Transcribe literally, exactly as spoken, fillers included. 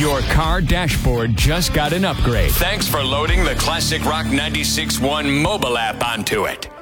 Your car dashboard just got an upgrade. Thanks for loading the Classic Rock ninety-six point one mobile app onto it.